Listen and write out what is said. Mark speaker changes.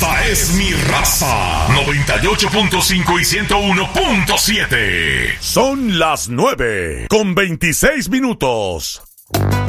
Speaker 1: Esta es mi raza. 98.5 y 101.7.
Speaker 2: Son las 9:26.